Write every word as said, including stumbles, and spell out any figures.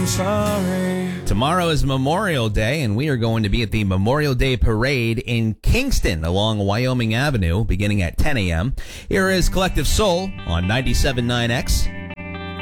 sorry. Tomorrow is Memorial Day, and we are going to be at the Memorial Day Parade in Kingston along Wyoming Avenue beginning at ten a.m. Here is Collective Soul on ninety-seven point nine X